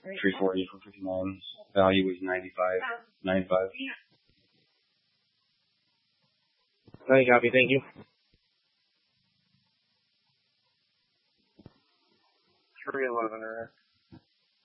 340, 459. Value was 95. Okay, copy. Thank you. 311,